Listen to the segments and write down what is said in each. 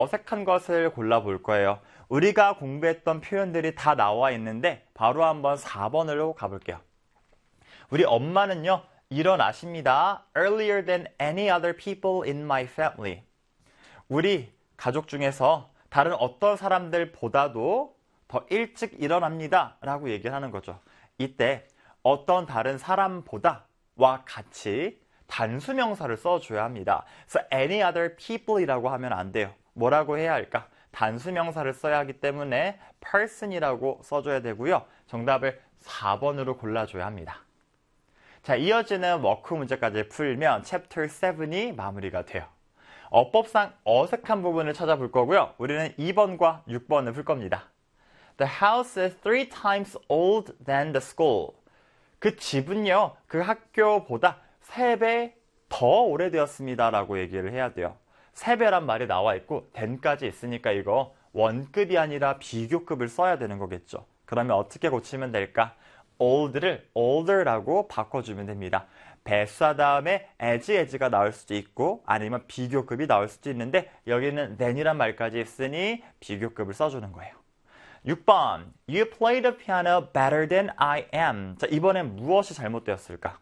어색한 것을 골라볼 거예요. 우리가 공부했던 표현들이 다 나와 있는데 바로 한번 4번으로 가볼게요. 우리 엄마는요, 일어나십니다. Earlier than any other people in my family. 우리 가족 중에서 다른 어떤 사람들보다도 더 일찍 일어납니다. 라고 얘기를 하는 거죠. 이때 어떤 다른 사람보다와 같이 단수명사를 써줘야 합니다. 그래서 any other people 이라고 하면 안 돼요. 뭐라고 해야 할까? 단수명사를 써야 하기 때문에 person이라고 써줘야 되고요. 정답을 4번으로 골라줘야 합니다. 자, 이어지는 워크 문제까지 풀면 챕터 7이 마무리가 돼요. 어법상 어색한 부분을 찾아볼 거고요. 우리는 2번과 6번을 풀 겁니다. The house is 3 times old than the school. 그 집은요, 그 학교보다 3배 더 오래되었습니다. 라고 얘기를 해야 돼요. 3배란 말이 나와 있고 than까지 있으니까 이거 원급이 아니라 비교급을 써야 되는 거겠죠. 그러면 어떻게 고치면 될까? old를 older라고 바꿔주면 됩니다. 배수하 다음에 as가 나올 수도 있고 아니면 비교급이 나올 수도 있는데 여기는 than이란 말까지 있으니 비교급을 써주는 거예요. 6번 You play the piano better than I am. 자, 이번엔 무엇이 잘못되었을까?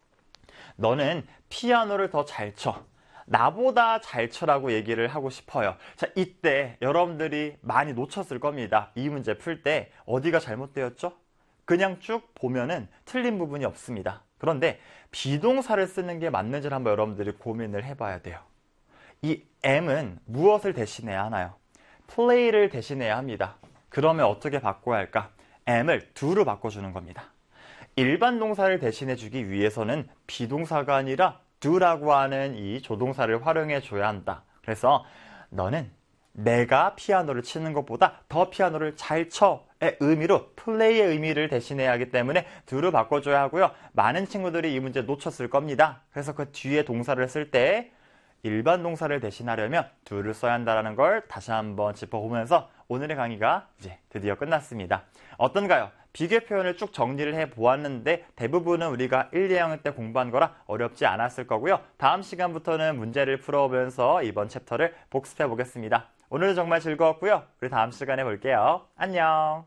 너는 피아노를 더 잘 쳐. 나보다 잘 쳐라고 얘기를 하고 싶어요. 자, 이때 여러분들이 많이 놓쳤을 겁니다. 이 문제 풀 때 어디가 잘못되었죠? 그냥 쭉 보면은 틀린 부분이 없습니다. 그런데 비동사를 쓰는 게 맞는지를 한번 여러분들이 고민을 해봐야 돼요. 이 am은 무엇을 대신해야 하나요? play를 대신해야 합니다. 그러면 어떻게 바꿔야 할까? am을 do로 바꿔주는 겁니다. 일반 동사를 대신해주기 위해서는 비동사가 아니라 do라고 하는 이 조동사를 활용해줘야 한다. 그래서 너는 내가 피아노를 치는 것보다 더 피아노를 잘 쳐의 의미로 play의 의미를 대신해야 하기 때문에 do로 바꿔줘야 하고요. 많은 친구들이 이 문제 놓쳤을 겁니다. 그래서 그 뒤에 동사를 쓸 때 일반 동사를 대신하려면 do를 써야 한다는 걸 다시 한번 짚어보면서 오늘의 강의가 이제 드디어 끝났습니다. 어떤가요? 비교 표현을 쭉 정리를 해보았는데 대부분은 우리가 1, 2학년 때 공부한 거라 어렵지 않았을 거고요. 다음 시간부터는 문제를 풀어보면서 이번 챕터를 복습해 보겠습니다. 오늘도 정말 즐거웠고요. 우리 다음 시간에 볼게요. 안녕.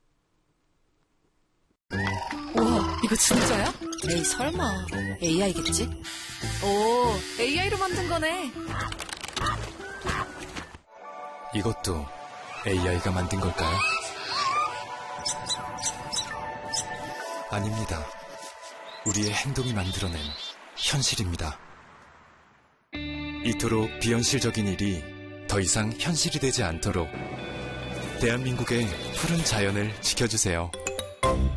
우와, 이거 진짜야? 에이, 설마. AI겠지? 오, AI로 만든 거네. 이것도 AI가 만든 걸까요? 아닙니다. 우리의 행동이 만들어낸 현실입니다. 이토록 비현실적인 일이 더 이상 현실이 되지 않도록 대한민국의 푸른 자연을 지켜주세요.